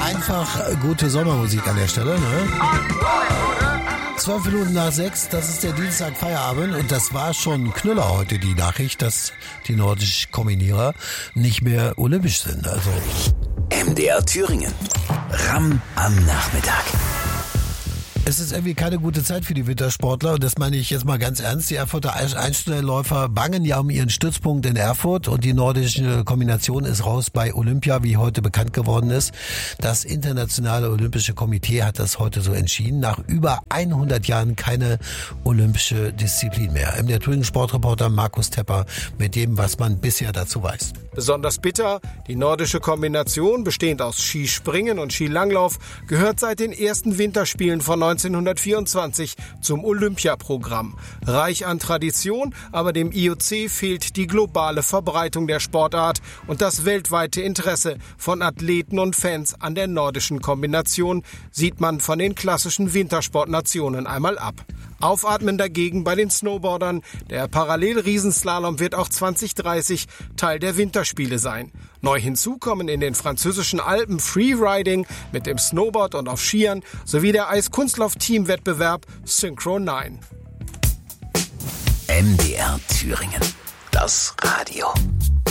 Einfach gute Sommermusik an der Stelle, ne? 12 Minuten nach 6, das ist der Dienstag Feierabend und das war schon ein Knüller heute, die Nachricht, dass die nordischen Kombinierer nicht mehr olympisch sind. Also MDR Thüringen. Ram am Nachmittag. es ist irgendwie keine gute Zeit für die Wintersportler und das meine ich jetzt mal ganz ernst. Die Erfurter Einzelläufer bangen ja um ihren Stützpunkt in Erfurt und die nordische Kombination ist raus bei Olympia, wie heute bekannt geworden ist. Das Internationale Olympische Komitee hat das heute so entschieden. Nach über 100 Jahren keine olympische Disziplin mehr. MDR Thüringen Sportreporter Markus Tepper mit dem, was man bisher dazu weiß. Besonders bitter, die nordische Kombination, bestehend aus Skispringen und Skilanglauf, gehört seit den ersten Winterspielen von 1924 zum Olympiaprogramm. Reich an Tradition, aber dem IOC fehlt die globale Verbreitung der Sportart und das weltweite Interesse von Athleten und Fans an der nordischen Kombination sieht man von den klassischen Wintersportnationen einmal ab. Aufatmen dagegen bei den Snowboardern. Der Parallel-Riesenslalom wird auch 2030 Teil der Winterspiele sein. Neu hinzu kommen in den französischen Alpen Freeriding mit dem Snowboard und auf Skiern sowie der Eiskunstlauf-Teamwettbewerb Synchro 9. MDR Thüringen. Das Radio.